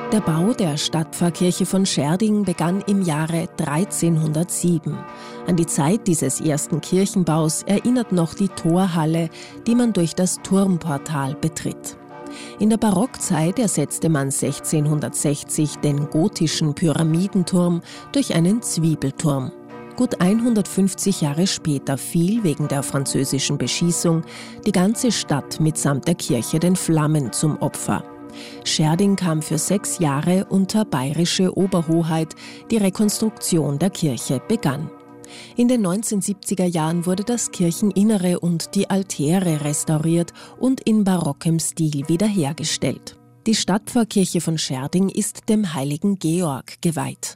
Der Bau der Stadtpfarrkirche von Schärding begann im Jahre 1307. An die Zeit dieses ersten Kirchenbaus erinnert noch die Torhalle, die man durch das Turmportal betritt. In der Barockzeit ersetzte man 1660 den gotischen Pyramidenturm durch einen Zwiebelturm. Gut 150 Jahre später fiel wegen der französischen Beschießung die ganze Stadt mitsamt der Kirche den Flammen zum Opfer. Schärding kam für 6 Jahre unter bayerische Oberhoheit. Die Rekonstruktion der Kirche begann. In den 1970er Jahren wurde das Kircheninnere und die Altäre restauriert und in barockem Stil wiederhergestellt. Die Stadtpfarrkirche von Schärding ist dem heiligen Georg geweiht.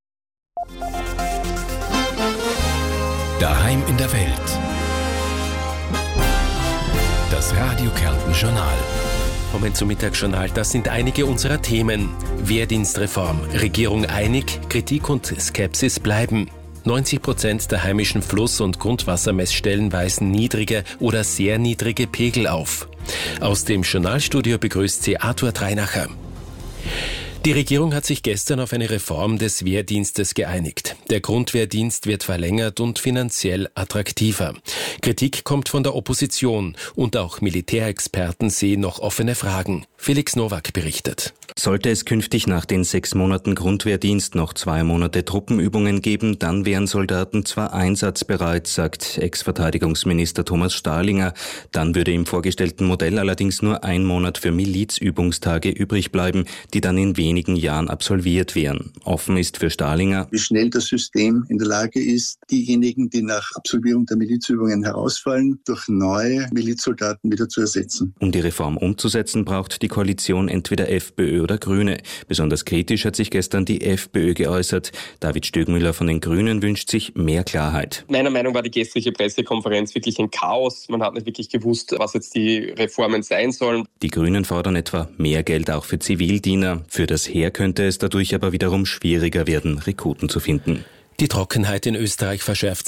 Daheim in der Welt. Das Radio Kärnten Journal. Moment zum Mittagsjournal. Das sind einige unserer Themen. Wehrdienstreform. Regierung einig, Kritik und Skepsis bleiben. 90% der heimischen Fluss- und Grundwassermessstellen weisen niedrige oder sehr niedrige Pegel auf. Aus dem Journalstudio begrüßt sie Arthur Dreinacher. Die Regierung hat sich gestern auf eine Reform des Wehrdienstes geeinigt. Der Grundwehrdienst wird verlängert und finanziell attraktiver. Kritik kommt von der Opposition und auch Militärexperten sehen noch offene Fragen. Felix Nowak berichtet. Sollte es künftig nach den 6 Monaten Grundwehrdienst noch 2 Monate Truppenübungen geben, dann wären Soldaten zwar einsatzbereit, sagt Ex-Verteidigungsminister Thomas Stahlinger. Dann würde im vorgestellten Modell allerdings nur 1 Monat für Milizübungstage übrig bleiben, die dann in wenigen Jahren absolviert wären. Offen ist für Stahlinger, wie schnell das System in der Lage ist, diejenigen, die nach Absolvierung der Milizübungen herausfallen, durch neue Milizsoldaten wieder zu ersetzen. Um die Reform umzusetzen, braucht die Koalition entweder FPÖ oder Grüne. Besonders kritisch hat sich gestern die FPÖ geäußert. David Stögmüller von den Grünen wünscht sich mehr Klarheit. Meiner Meinung nach war die gestrige Pressekonferenz wirklich ein Chaos. Man hat nicht wirklich gewusst, was jetzt die Reformen sein sollen. Die Grünen fordern etwa mehr Geld auch für Zivildiener. Für das Heer könnte es dadurch aber wiederum schwieriger werden, Rekruten zu finden. Die Trockenheit in Österreich verschärft